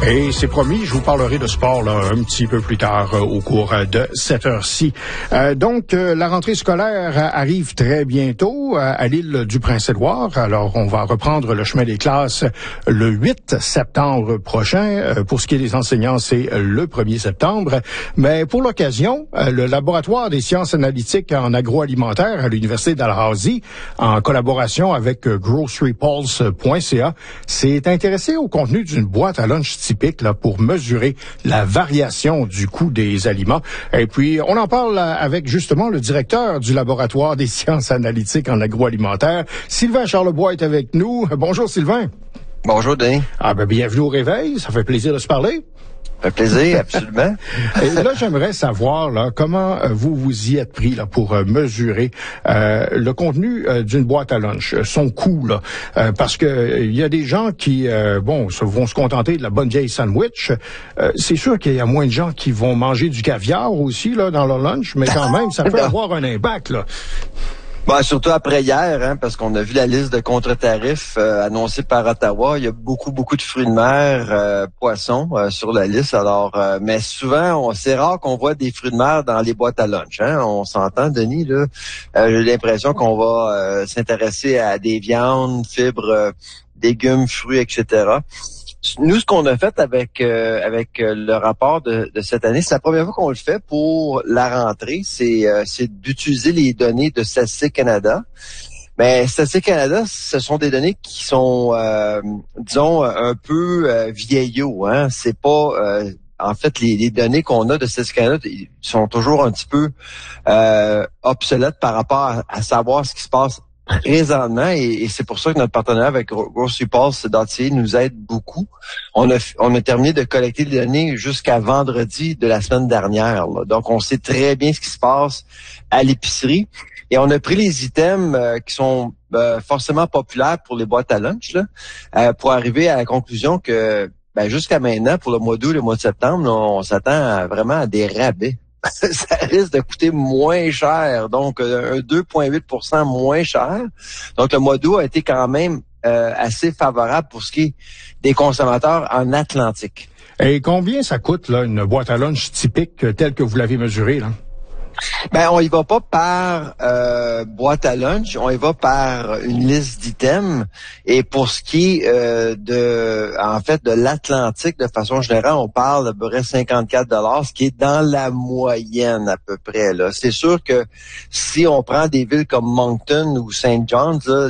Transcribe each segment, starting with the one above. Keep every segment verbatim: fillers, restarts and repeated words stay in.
Et c'est promis, je vous parlerai de sport là, un petit peu plus tard euh, au cours euh, de cette heure-ci. Euh, donc, euh, la rentrée scolaire euh, arrive très bientôt euh, à l'île du Prince-Édouard. Alors, on va reprendre le chemin des classes le huit septembre prochain. Euh, pour ce qui est des enseignants, c'est le premier septembre. Mais pour l'occasion, euh, le laboratoire des sciences analytiques en agroalimentaire à l'Université d'Alhazii, en collaboration avec euh, grocery pulse point c a, s'est intéressé au contenu d'une boîte à lunch typique là, pour mesurer la variation du coût des aliments. Et puis, on en parle avec justement le directeur du laboratoire des sciences analytiques en agroalimentaire. Sylvain Charlebois est avec nous. Bonjour Sylvain. Bonjour Denis. Ah ben bienvenue au réveil, ça fait plaisir de se parler. Un plaisir, absolument. Et là, j'aimerais savoir là comment euh, vous vous y êtes pris là pour euh, mesurer euh, le contenu euh, d'une boîte à lunch, son coût là, euh, parce que il y a des gens qui euh, bon vont se contenter de la bonne vieille sandwich. Euh, c'est sûr qu'il y a moins de gens qui vont manger du caviar aussi là dans leur lunch, mais quand même, ça peut avoir un impact là. Bon, surtout après hier, hein, parce qu'on a vu la liste de contre-tarifs euh, annoncée par Ottawa. Il y a beaucoup, beaucoup de fruits de mer, euh, poissons euh, sur la liste. Alors, euh, mais souvent, on, c'est rare qu'on voit des fruits de mer dans les boîtes à lunch. Hein. On s'entend, Denis, là. Euh, j'ai l'impression qu'on va euh, s'intéresser à des viandes, fibres, euh, légumes, fruits, et cetera. Nous, ce qu'on a fait avec euh, avec euh, le rapport de, de cette année, c'est la première fois qu'on le fait pour la rentrée, c'est euh, c'est d'utiliser les données de Statistique Canada. Mais Statistique Canada, ce sont des données qui sont, euh, disons, un peu euh, vieillots. Hein. C'est pas euh, en fait les, les données qu'on a de Statistique Canada sont toujours un petit peu euh, obsolètes par rapport à, à savoir ce qui se passe présentement, et, et c'est pour ça que notre partenariat avec grocery pulse point c a nous aide beaucoup. On a on a terminé de collecter les données jusqu'à vendredi de la semaine dernière. Là. Donc, on sait très bien ce qui se passe à l'épicerie. Et on a pris les items euh, qui sont euh, forcément populaires pour les boîtes à lunch là, euh, pour arriver à la conclusion que ben, jusqu'à maintenant, pour le mois d'août, le mois de septembre, là, on s'attend à, vraiment à des rabais. Ça risque de coûter moins cher, donc un deux virgule huit pour cent moins cher. Donc, le mois d'août a été quand même euh, assez favorable pour ce qui est des consommateurs en Atlantique. Et combien ça coûte là une boîte à lunch typique telle que vous l'avez mesurée là? Ben, on y va pas par euh, boîte à lunch, on y va par une liste d'items. Et pour ce qui est euh, de, en fait, de l'Atlantique, de façon générale, on parle d'à peu près cinquante-quatre dollars, ce qui est dans la moyenne à peu près. Là, c'est sûr que si on prend des villes comme Moncton ou Saint John's, là,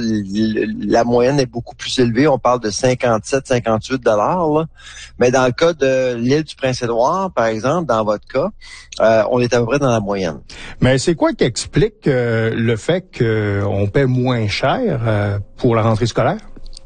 la moyenne est beaucoup plus élevée. On parle de cinquante-sept, cinquante-huit dollars. Là. Mais dans le cas de l'île du Prince-Édouard, par exemple, dans votre cas, euh, on est à peu près dans la moyenne. Mais c'est quoi qui explique euh, le fait qu'on paie moins cher euh, pour la rentrée scolaire?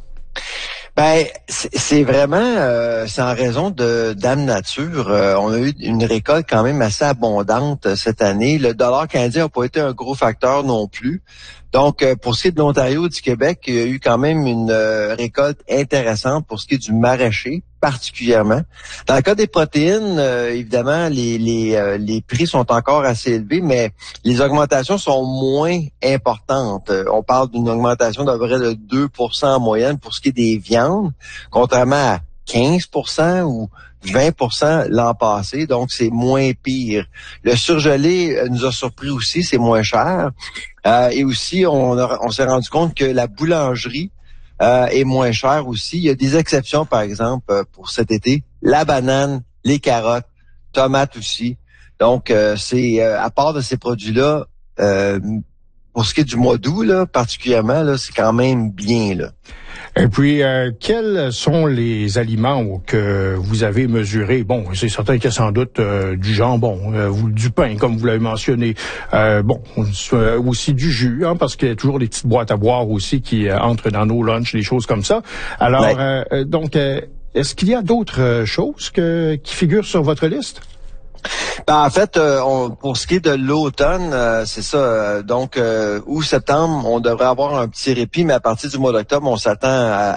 Ben, c'est, c'est vraiment, euh, c'est en raison de Dame Nature. Euh, on a eu une récolte quand même assez abondante euh, cette année. Le dollar canadien n'a pas été un gros facteur non plus. Donc, euh, pour ce qui est de l'Ontario et du Québec, il y a eu quand même une euh, récolte intéressante pour ce qui est du maraîcher, particulièrement. Dans le cas des protéines, euh, évidemment, les les, euh, les prix sont encore assez élevés, mais les augmentations sont moins importantes. Euh, on parle d'une augmentation d'à peu près de deux pour cent en moyenne pour ce qui est des viandes, contrairement à quinze pour cent ou vingt pour cent l'an passé, donc c'est moins pire. Le surgelé euh, nous a surpris aussi, c'est moins cher. Euh, et aussi, on, a, on s'est rendu compte que la boulangerie euh, est moins chère aussi. Il y a des exceptions, par exemple, euh, pour cet été. La banane, les carottes, tomates aussi. Donc, euh, c'est euh, à part de ces produits-là, euh, pour ce qui est du mois d'août, là, particulièrement, là, c'est quand même bien, là. Et puis, euh, quels sont les aliments que vous avez mesurés? Bon, c'est certain qu'il y a sans doute euh, du jambon, euh, du pain, comme vous l'avez mentionné. Euh, bon, euh, aussi du jus, hein, parce qu'il y a toujours des petites boîtes à boire aussi qui euh, entrent dans nos lunchs, des choses comme ça. Alors, ouais. euh, donc, euh, est-ce qu'il y a d'autres choses que, qui figurent sur votre liste? Ben, en fait, euh, on, pour ce qui est de l'automne, euh, c'est ça. Euh, donc, euh, août, septembre, on devrait avoir un petit répit, mais à partir du mois d'octobre, on s'attend à,